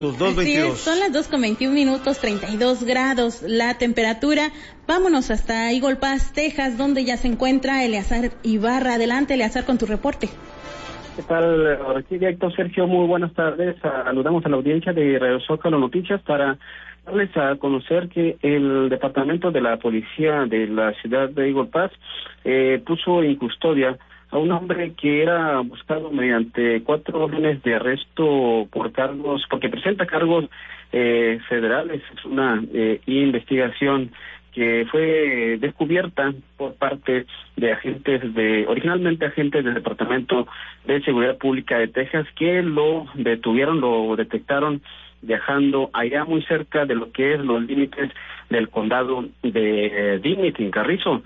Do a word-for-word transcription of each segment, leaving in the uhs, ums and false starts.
dos veintidós. Son las dos con veintiún minutos, treinta y dos grados la temperatura. Vámonos hasta Eagle Pass, Texas, donde ya se encuentra Eleazar Ibarra. Adelante, Eleazar, con tu reporte. ¿Qué tal? Aquí directo, Sergio, muy buenas tardes. Saludamos a la audiencia de Radio Zócalo Noticias para darles a conocer que el departamento de la policía de la ciudad de Eagle Pass eh, puso en custodia a un hombre que era buscado mediante cuatro órdenes de arresto por cargos, porque presenta cargos eh, federales. Es una eh, investigación que fue descubierta por parte de agentes de, originalmente agentes del Departamento de Seguridad Pública de Texas, que lo detuvieron, lo detectaron viajando allá muy cerca de lo que es los límites del condado de Dignity, en Carrizo.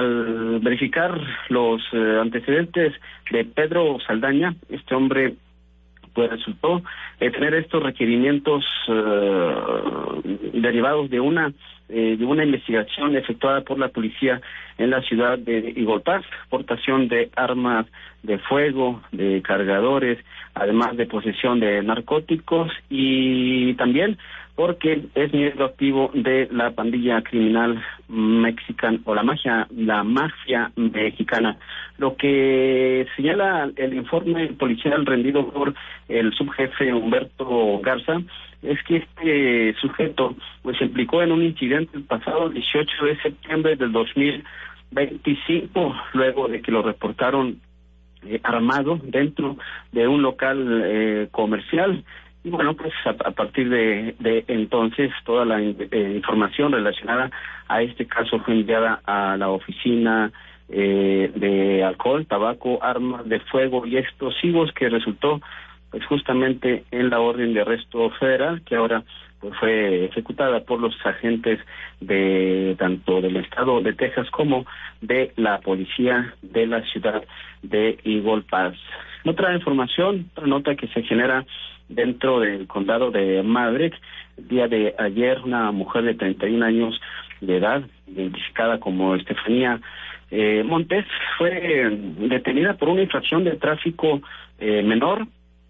Al verificar los eh, antecedentes de Pedro Saldaña, este hombre pues resultó eh, tener estos requerimientos eh, derivados de una eh, de una investigación efectuada por la policía en la ciudad de Eagle Pass, portación de armas de fuego, de cargadores, además de posesión de narcóticos, y también porque es miembro activo de la pandilla criminal mexicana o la mafia, la mafia mexicana. Lo que señala el informe policial rendido por el subjefe Humberto Garza es que este sujeto pues se implicó en un incidente el pasado dieciocho de septiembre del dos mil veinticinco, luego de que lo reportaron eh, armado dentro de un local eh, comercial. Y bueno, pues a, a partir de, de entonces toda la eh, información relacionada a este caso fue enviada a la oficina eh, de alcohol, tabaco, armas de fuego y explosivos, que resultó pues justamente en la orden de arresto federal, que ahora pues fue ejecutada por los agentes de tanto del estado de Texas como de la policía de la ciudad de Eagle Pass. Otra información, otra nota que se genera dentro del condado de Maverick. El día de ayer, una mujer de treinta y un años de edad, identificada como Estefanía eh, Montes, fue detenida por una infracción de tráfico eh, menor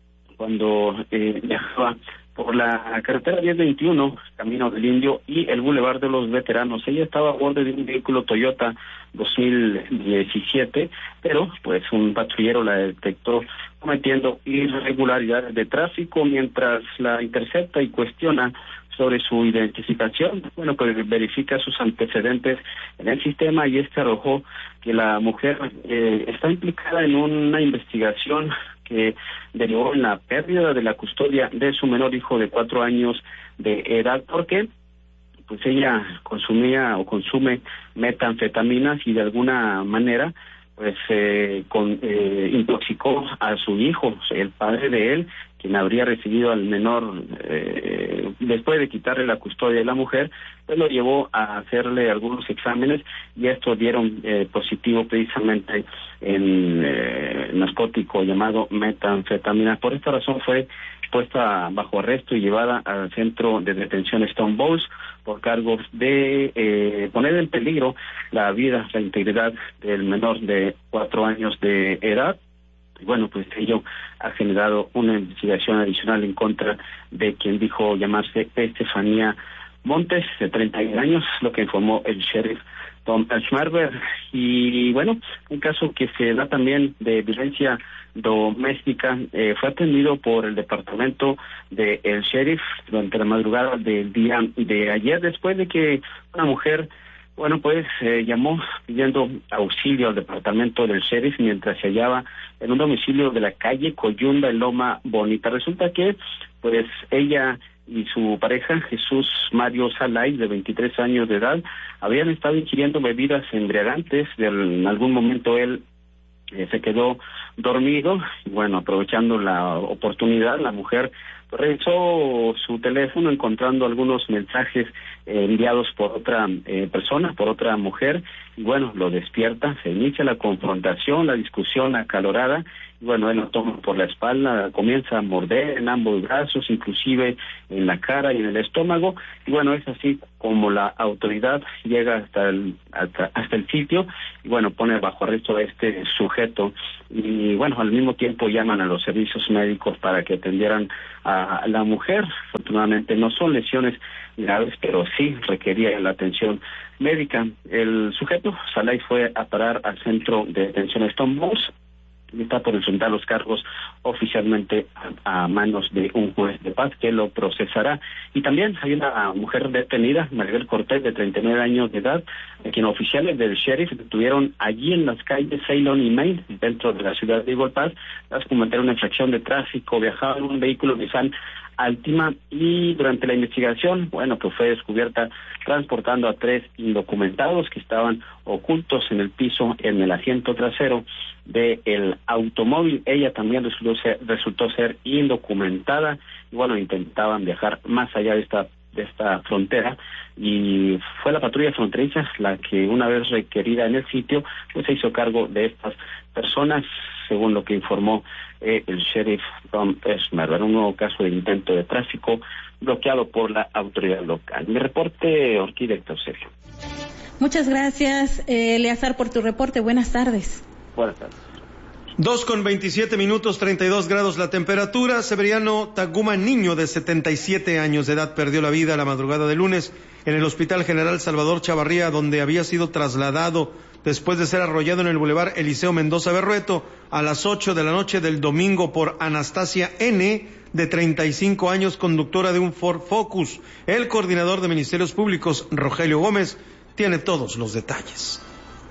cuando eh, viajaba por la carretera diez veintiuno, Camino del Indio, y el Boulevard de los Veteranos. Ella estaba a bordo de un vehículo Toyota dos mil diecisiete, pero pues un patrullero la detectó cometiendo irregularidades de tráfico. Mientras la intercepta y cuestiona sobre su identificación, bueno, pues verifica sus antecedentes en el sistema, y este arrojó que la mujer eh, está implicada en una investigación que derivó en la pérdida de la custodia de su menor hijo de cuatro años de edad, porque pues ella consumía o consume metanfetaminas y de alguna manera pues eh, con, eh, intoxicó a su hijo, el padre de él, quien habría recibido al menor eh, después de quitarle la custodia de la mujer, pues lo llevó a hacerle algunos exámenes, y estos dieron eh, positivo precisamente en eh, narcótico llamado metanfetamina. Por esta razón fue puesta bajo arresto y llevada al centro de detención Stone Balls por cargos de eh, poner en peligro la vida, la integridad del menor de cuatro años de edad. Y bueno, pues ello ha generado una investigación adicional en contra de quien dijo llamarse Estefanía Montes, de treinta y un años, lo que informó el sheriff Tom Schmerber. Y bueno, un caso que se da también de violencia doméstica eh, fue atendido por el departamento del sheriff durante la madrugada del día de ayer, después de que una mujer Bueno, pues eh, llamó pidiendo auxilio al departamento del sheriff mientras se hallaba en un domicilio de la calle Coyunda en Loma Bonita. Resulta que, pues, ella y su pareja, Jesús Mario Salay, de veintitrés años de edad, habían estado ingiriendo bebidas embriagantes. De, en algún momento él eh, se quedó dormido, y bueno, aprovechando la oportunidad, la mujer revisó su teléfono encontrando algunos mensajes eh, enviados por otra eh, persona, por otra mujer, y bueno, lo despierta, se inicia la confrontación, la discusión acalorada, Bueno, él lo toma por la espalda, comienza a morder en ambos brazos, inclusive en la cara y en el estómago, y bueno, es así como la autoridad llega hasta el hasta, hasta el sitio y bueno, pone bajo arresto a este sujeto y bueno, al mismo tiempo llaman a los servicios médicos para que atendieran a la mujer. Afortunadamente no son lesiones graves, pero sí requería la atención médica. El sujeto, Salai, fue a parar al centro de detención Stonewall y está por enfrentar los cargos oficialmente a, a manos de un juez de paz que lo procesará. Y también hay una mujer detenida, Maribel Cortés, de treinta y nueve años de edad, a quien oficiales del sheriff detuvieron allí en las calles Ceylon y Main, dentro de la ciudad de Eagle Pass, tras cometer una infracción de tráfico. Viajaba en un vehículo Nissan Altima y durante la investigación, bueno, pues fue descubierta transportando a tres indocumentados que estaban ocultos en el piso, en el asiento trasero del automóvil. Ella también resultó ser, resultó ser indocumentada y bueno, intentaban viajar más allá de esta de esta frontera y fue la patrulla fronteriza la que una vez requerida en el sitio pues se hizo cargo de estas personas, según lo que informó eh, el sheriff Tom Esmer. Era un nuevo caso de intento de tráfico bloqueado por la autoridad local. Mi reporte, Orquídea Héctor Sergio. Muchas gracias, eh, Eleazar, por tu reporte. Buenas tardes. Buenas tardes. Dos con veintisiete minutos, treinta y dos grados la temperatura. Severiano Taguma, niño de setenta y siete años de edad, perdió la vida la madrugada de lunes en el Hospital General Salvador Chavarría, donde había sido trasladado después de ser arrollado en el Boulevard Eliseo Mendoza Berrueto a las ocho de la noche del domingo por Anastasia N., de treinta y cinco años, conductora de un Ford Focus. El coordinador de Ministerios Públicos, Rogelio Gómez, tiene todos los detalles.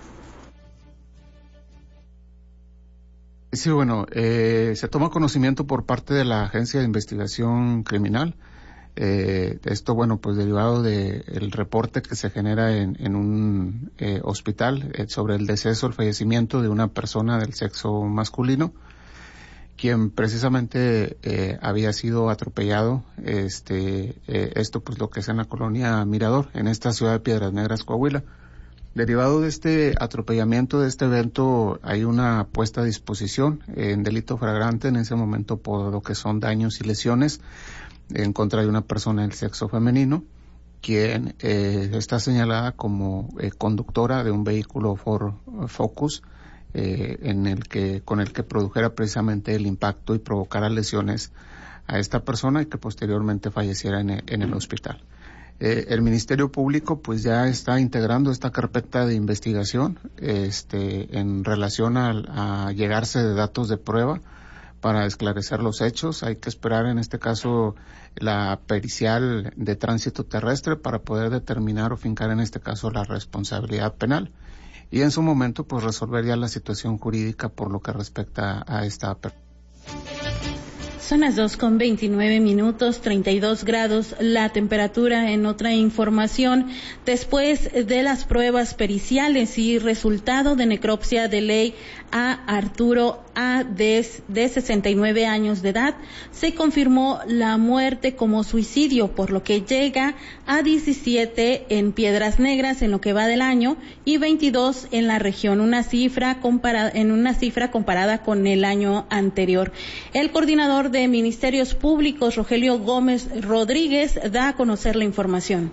Sí, bueno, eh, se toma conocimiento por parte de la Agencia de Investigación Criminal. Eh, esto, bueno, pues derivado del de reporte que se genera en, en un eh, hospital eh, sobre el deceso, el fallecimiento de una persona del sexo masculino, quien precisamente eh, había sido atropellado, este, eh, esto pues lo que es en la colonia Mirador, en esta ciudad de Piedras Negras, Coahuila. Derivado de este atropellamiento, de este evento, hay una puesta a disposición en delito flagrante en ese momento por lo que son daños y lesiones en contra de una persona del sexo femenino, quien eh, está señalada como eh, conductora de un vehículo Ford Focus, eh, en el que con el que produjera precisamente el impacto y provocara lesiones a esta persona y que posteriormente falleciera en el, en el hospital. Eh, el Ministerio Público pues ya está integrando esta carpeta de investigación este, en relación a, a llegarse de datos de prueba para esclarecer los hechos. Hay que esperar en este caso la pericial de tránsito terrestre para poder determinar o fincar en este caso la responsabilidad penal y en su momento pues resolver ya la situación jurídica por lo que respecta a esta persona. Son las dos con veintinueve minutos, treinta y dos grados la temperatura. En otra información, después de las pruebas periciales y resultado de necropsia de ley a Arturo A. de, de sesenta y nueve años de edad, se confirmó la muerte como suicidio, por lo que llega a diecisiete en Piedras Negras en lo que va del año y veintidós en la región, una cifra comparada, en una cifra comparada con el año anterior. El coordinador de de Ministerios Públicos, Rogelio Gómez Rodríguez, da a conocer la información.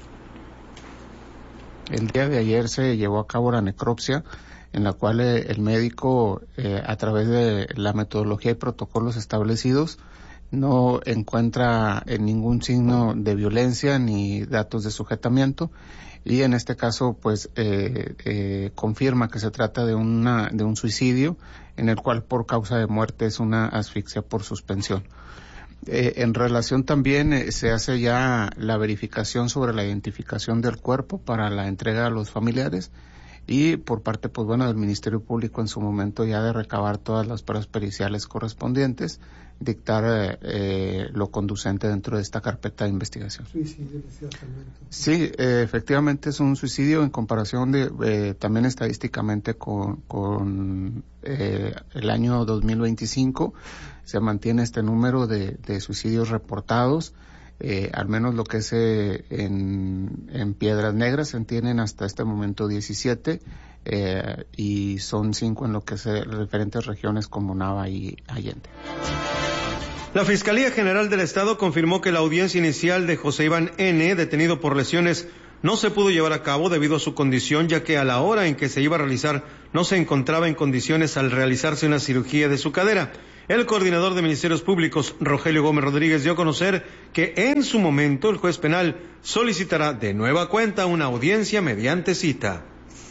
El día de ayer se llevó a cabo la necropsia, en la cual eh, el médico, eh, a través de la metodología y protocolos establecidos, no encuentra en ningún signo de violencia ni datos de sujetamiento, y en este caso pues eh, eh, confirma que se trata de una de un suicidio, en el cual por causa de muerte es una asfixia por suspensión. Eh, en relación también eh, se hace ya la verificación sobre la identificación del cuerpo para la entrega a los familiares, y por parte pues bueno del Ministerio Público en su momento ya de recabar todas las pruebas periciales correspondientes, dictar eh, lo conducente dentro de esta carpeta de investigación. Suicidio, ciertamente. Sí, eh, efectivamente es un suicidio en comparación de eh, también estadísticamente con, con eh, el año dos mil veinticinco se mantiene este número de, de suicidios reportados. Eh, al menos lo que es eh, en, en Piedras Negras se tienen hasta este momento diecisiete, eh, y son cinco en lo que se diferentes regiones como Nava y Allende. La Fiscalía General del Estado confirmó que la audiencia inicial de José Iván N., detenido por lesiones, no se pudo llevar a cabo debido a su condición, ya que a la hora en que se iba a realizar no se encontraba en condiciones al realizarse una cirugía de su cadera. El coordinador de Ministerios Públicos, Rogelio Gómez Rodríguez, dio a conocer que en su momento el juez penal solicitará de nueva cuenta una audiencia mediante cita.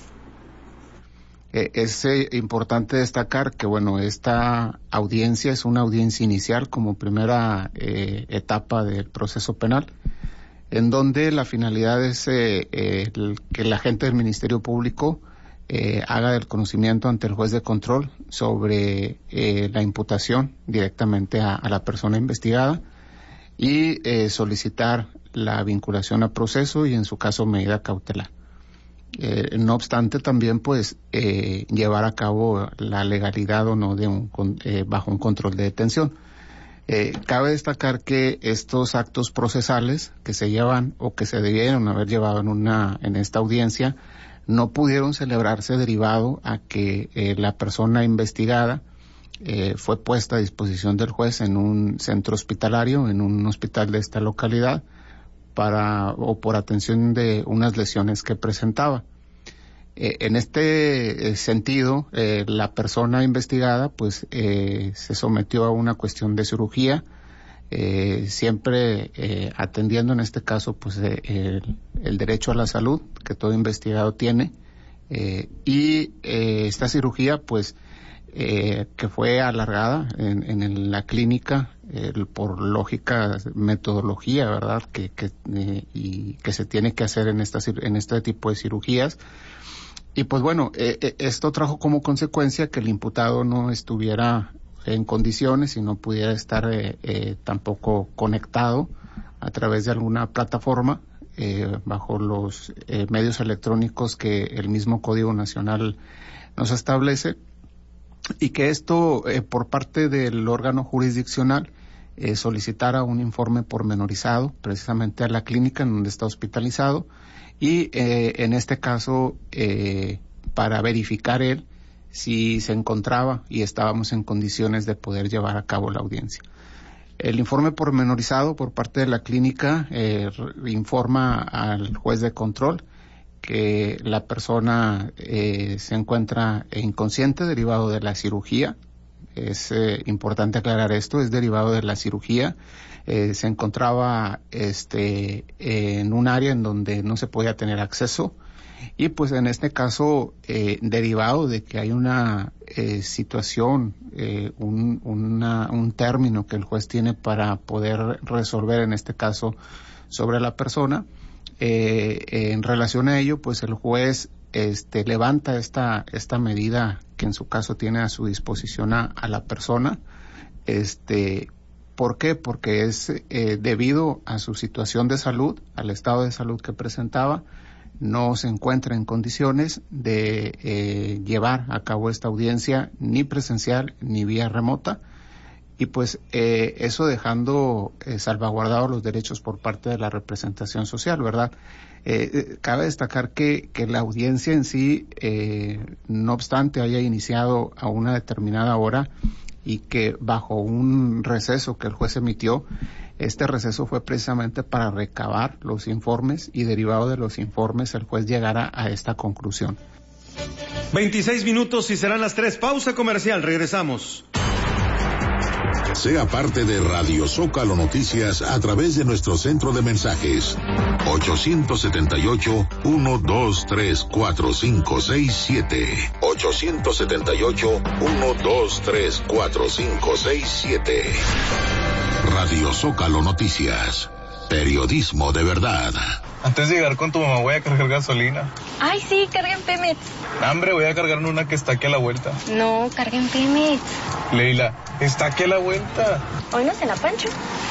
Eh, es eh, importante destacar que, bueno, esta audiencia es una audiencia inicial como primera eh, etapa del proceso penal, en donde la finalidad es eh, eh, el, que el agente del Ministerio Público eh, haga el conocimiento ante el juez de control sobre eh, la imputación directamente a, a la persona investigada y eh, solicitar la vinculación a proceso y, en su caso, medida cautelar. Eh, no obstante, también pues eh, llevar a cabo la legalidad o no de un eh, bajo un control de detención. Eh, cabe destacar que estos actos procesales que se llevan o que se debieron haber llevado en una en esta audiencia no pudieron celebrarse derivado a que eh, la persona investigada eh, fue puesta a disposición del juez en un centro hospitalario, en un hospital de esta localidad, para o por atención de unas lesiones que presentaba. Eh, en este eh, sentido, eh, la persona investigada pues eh, se sometió a una cuestión de cirugía, eh, siempre eh, atendiendo en este caso pues eh, el, el derecho a la salud que todo investigado tiene, eh, y eh, esta cirugía pues eh, que fue alargada en, en la clínica eh, por lógica metodología, verdad, que, que eh, y que se tiene que hacer en esta en este tipo de cirugías. Y pues bueno, eh, esto trajo como consecuencia que el imputado no estuviera en condiciones y no pudiera estar eh, eh, tampoco conectado a través de alguna plataforma eh, bajo los eh, medios electrónicos que el mismo Código Nacional nos establece, y que esto eh, por parte del órgano jurisdiccional eh, solicitara un informe pormenorizado precisamente a la clínica en donde está hospitalizado, y eh, en este caso eh, para verificar él si se encontraba y estábamos en condiciones de poder llevar a cabo la audiencia. El informe pormenorizado por parte de la clínica eh, informa al juez de control que la persona eh, se encuentra inconsciente derivado de la cirugía. Es eh, importante aclarar esto, es derivado de la cirugía. Eh, se encontraba este eh, en un área en donde no se podía tener acceso, y pues en este caso eh, derivado de que hay una eh, situación, eh, un, una, un término que el juez tiene para poder resolver en este caso sobre la persona, eh, en relación a ello pues el juez este levanta esta esta medida que en su caso tiene a su disposición a, a la persona. Este ¿Por qué? Porque es eh, debido a su situación de salud, al estado de salud que presentaba, no se encuentra en condiciones de eh, llevar a cabo esta audiencia ni presencial ni vía remota, y pues eh, eso dejando eh, salvaguardados los derechos por parte de la representación social, ¿verdad? Eh, eh, cabe destacar que, que la audiencia en sí, eh, no obstante haya iniciado a una determinada hora y que bajo un receso que el juez emitió, este receso fue precisamente para recabar los informes, y derivado de los informes el juez llegará a esta conclusión. veintiséis minutos y serán las tres. Pausa comercial, regresamos. Sea parte de Radio Zócalo Noticias a través de nuestro centro de mensajes ochocientos setenta y ocho, uno dos tres, cuatro cinco seis siete, ochocientos setenta y ocho, uno dos tres, cuatro cinco seis siete. Radio Zócalo Noticias, periodismo de verdad. Antes de llegar con tu mamá voy a cargar gasolina. Ay, sí, carga en Pemex. Hambre, voy a cargar en una que está aquí a la vuelta. No, carga en Pemex. Leila, está aquí a la vuelta. Hoy no se la Pancho.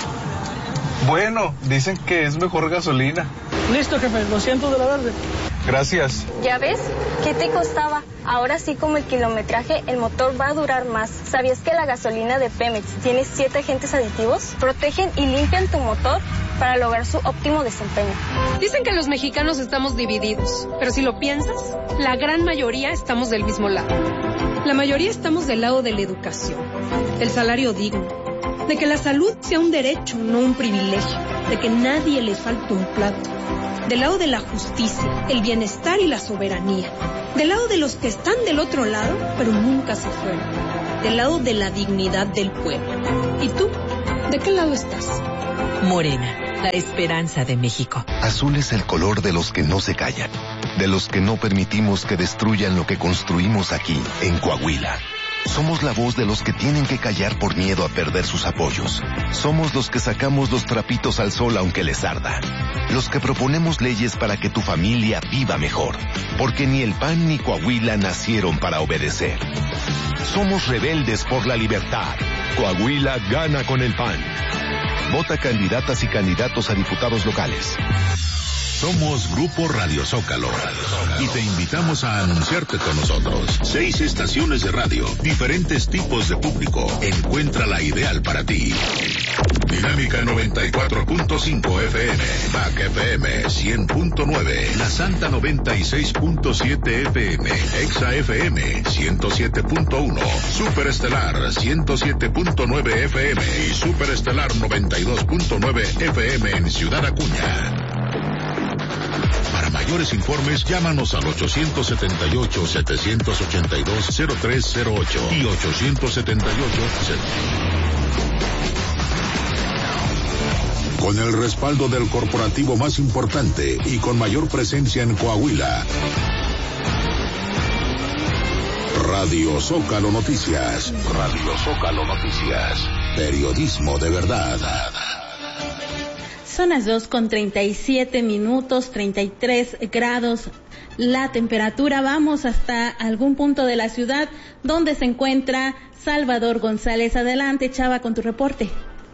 Bueno, dicen que es mejor gasolina. Listo, jefe, doscientos de la verde. Gracias. ¿Ya ves? ¿Qué te costaba? Ahora sí, como el kilometraje, el motor va a durar más. ¿Sabías que la gasolina de Pemex tiene siete agentes aditivos? Protegen y limpian tu motor para lograr su óptimo desempeño. Dicen que los mexicanos estamos divididos, pero si lo piensas, la gran mayoría estamos del mismo lado. La mayoría estamos del lado de la educación, del salario digno, de que la salud sea un derecho, no un privilegio, de que nadie le falte un plato, del lado de la justicia, el bienestar y la soberanía, del lado de los que están del otro lado, pero nunca se fueron, del lado de la dignidad del pueblo. ¿Y tú? ¿De qué lado estás? Morena, la esperanza de México. Azul es el color de los que no se callan, de los que no permitimos que destruyan lo que construimos aquí, en Coahuila. Somos la voz de los que tienen que callar por miedo a perder sus apoyos. Somos los que sacamos los trapitos al sol aunque les arda. Los que proponemos leyes para que tu familia viva mejor. Porque ni el P A N ni Coahuila nacieron para obedecer. Somos rebeldes por la libertad. Coahuila gana con el P A N. Vota candidatas y candidatos a diputados locales. Somos Grupo Radio Zócalo y te invitamos a anunciarte con nosotros. Seis estaciones de radio, diferentes tipos de público. Encuentra la ideal para ti. Dinámica noventa y cuatro punto cinco F M, B A C F M cien punto nueve, La Santa noventa y seis punto siete F M, Exa F M ciento siete punto uno, Super Estelar ciento siete punto nueve F M y Super Estelar noventa y dos punto nueve F M en Ciudad Acuña. Para mayores informes, llámanos al ochocientos setenta y ocho, setecientos ochenta y dos, cero tres cero ocho y ochocientos setenta y ocho. Con el respaldo del corporativo más importante y con mayor presencia en Coahuila. Radio Zócalo Noticias. Radio Zócalo Noticias. Periodismo de verdad. Son las dos con treinta y siete minutos, treinta y tres grados la temperatura. Vamos hasta algún punto de la ciudad donde se encuentra Salvador González. Adelante, Chava, con tu reporte.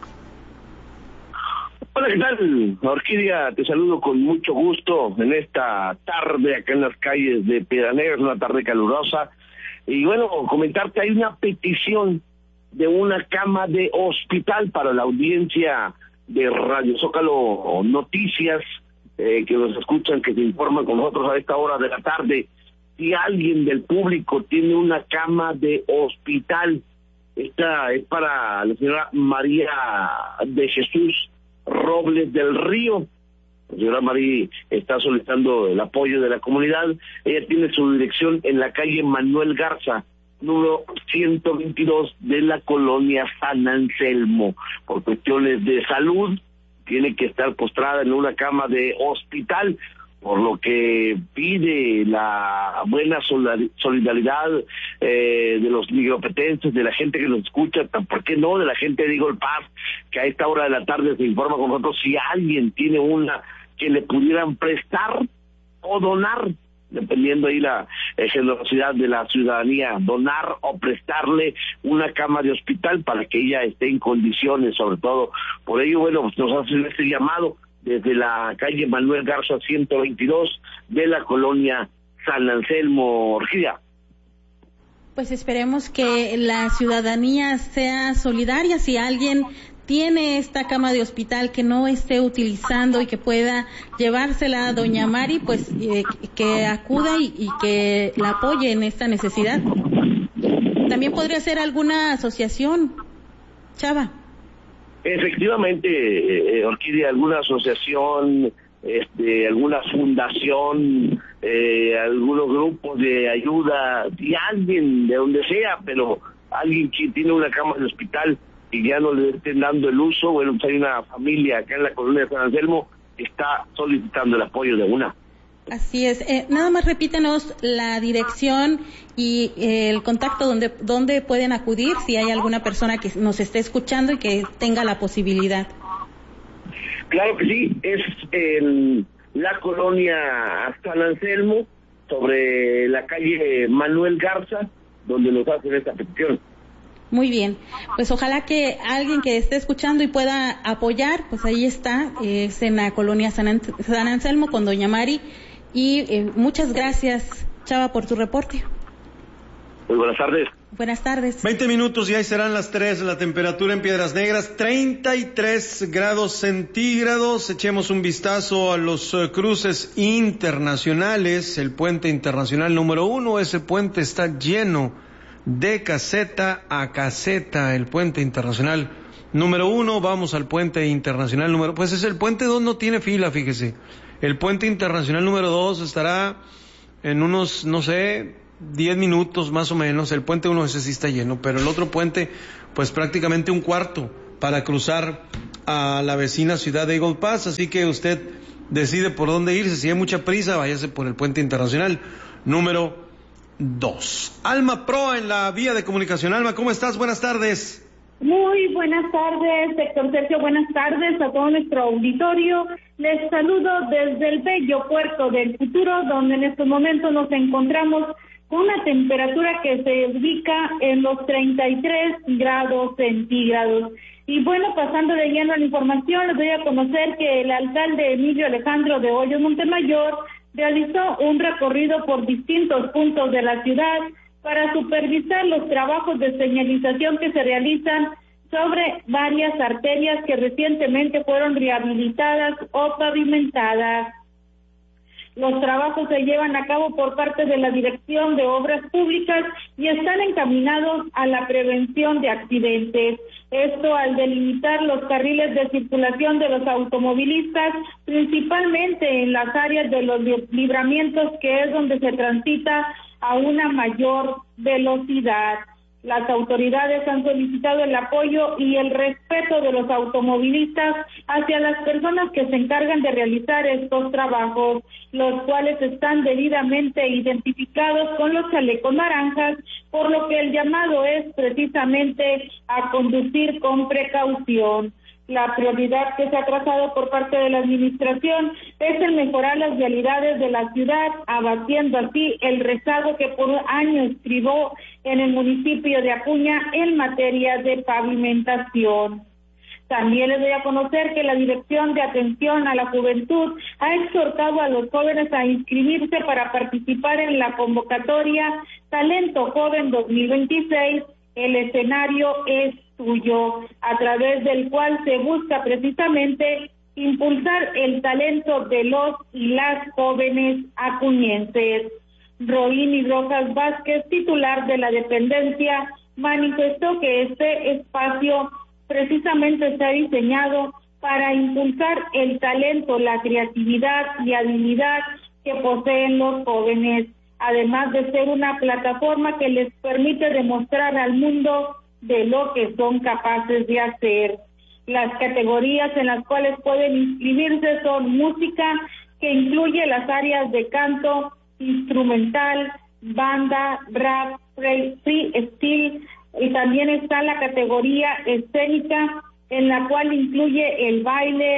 Hola, ¿qué tal? Orquídea, te saludo con mucho gusto en esta tarde acá en las calles de Piedra Negra, es una tarde calurosa. Y bueno, comentarte, hay una petición de una cama de hospital para la audiencia de Radio Zócalo Noticias, eh, que nos escuchan, que se informan con nosotros a esta hora de la tarde. Si alguien del público tiene una cama de hospital, esta es para la señora María de Jesús Robles del Río. La señora María está solicitando el apoyo de la comunidad. Ella tiene su dirección en la calle Manuel Garza, número ciento veintidós de la colonia San Anselmo. Por cuestiones de salud, tiene que estar postrada en una cama de hospital, por lo que pide la buena solidaridad eh, de los micropetenses, de la gente que nos escucha, ¿por qué no? De la gente de Eagle Pass, que a esta hora de la tarde se informa con nosotros si alguien tiene una que le pudieran prestar o donar, dependiendo ahí la eh, generosidad de la ciudadanía, donar o prestarle una cama de hospital para que ella esté en condiciones, sobre todo. Por ello, bueno, pues nos hacen este llamado desde la calle Manuel Garza ciento veintidós de la colonia San Anselmo. Orquídea. Pues esperemos que la ciudadanía sea solidaria. Si alguien tiene esta cama de hospital que no esté utilizando y que pueda llevársela a doña Mari, pues eh, que acuda y, y que la apoye en esta necesidad. También podría ser alguna asociación, Chava. Efectivamente, eh, Orquídea, alguna asociación, este, alguna fundación, eh, algunos grupos de ayuda, y alguien de donde sea, pero alguien que tiene una cama de hospital y ya no le estén dando el uso. Bueno, pues hay una familia acá en la colonia de San Anselmo que está solicitando el apoyo de una. Así es. Eh, nada más repítenos la dirección y eh, el contacto donde donde pueden acudir si hay alguna persona que nos esté escuchando y que tenga la posibilidad. Claro que sí, es en la colonia San Anselmo, sobre la calle Manuel Garza, donde nos hacen esta petición. Muy bien, pues ojalá que alguien que esté escuchando y pueda apoyar, pues ahí está, eh, es en la colonia San, An- San Anselmo con doña Mari. Y eh, muchas gracias, Chava, por tu reporte. Muy buenas tardes. Buenas tardes. veinte minutos y ahí serán las tres. La temperatura en Piedras Negras, treinta y tres grados centígrados. Echemos un vistazo a los uh, cruces internacionales. El puente internacional número uno, ese puente está lleno de caseta a caseta. El puente internacional número uno, vamos al puente internacional número... Pues es el puente dos, no tiene fila, fíjese. El puente internacional número dos estará en unos, no sé... diez minutos más o menos. El puente uno ese sí está lleno, pero el otro puente pues prácticamente un cuarto para cruzar a la vecina ciudad de Eagle Pass, así que usted decide por dónde irse. Si hay mucha prisa, váyase por el puente internacional número dos. Alma Pro en la vía de comunicación. Alma, ¿cómo estás? Buenas tardes. Muy buenas tardes, Héctor Sergio, buenas tardes a todo nuestro auditorio. Les saludo desde el bello puerto del futuro, donde en estos momentos nos encontramos con una temperatura que se ubica en los treinta y tres grados centígrados. Y bueno, pasando de lleno a la información, les doy a conocer que el alcalde Emilio Alejandro de Hoyos Montemayor realizó un recorrido por distintos puntos de la ciudad para supervisar los trabajos de señalización que se realizan sobre varias arterias que recientemente fueron rehabilitadas o pavimentadas. Los trabajos se llevan a cabo por parte de la Dirección de Obras Públicas y están encaminados a la prevención de accidentes. Esto al delimitar los carriles de circulación de los automovilistas, principalmente en las áreas de los libramientos, que es donde se transita a una mayor velocidad. Las autoridades han solicitado el apoyo y el respeto de los automovilistas hacia las personas que se encargan de realizar estos trabajos, los cuales están debidamente identificados con los chalecos naranjas, por lo que el llamado es precisamente a conducir con precaución. La prioridad que se ha trazado por parte de la administración es el mejorar las vialidades de la ciudad, abatiendo así el rezago que por años privó en el municipio de Acuña en materia de pavimentación. También les doy a conocer que la Dirección de Atención a la Juventud ha exhortado a los jóvenes a inscribirse para participar en la convocatoria Talento Joven dos mil veintiséis. El escenario es tuyo, a través del cual se busca precisamente impulsar el talento de los y las jóvenes acuñenses. Roini Rojas Vázquez, titular de la dependencia, manifestó que este espacio precisamente está diseñado para impulsar el talento, la creatividad y habilidad que poseen los jóvenes, además de ser una plataforma que les permite demostrar al mundo de lo que son capaces de hacer. Las categorías en las cuales pueden inscribirse son música, que incluye las áreas de canto, instrumental, banda, rap, freestyle, y también está la categoría escénica, en la cual incluye el baile,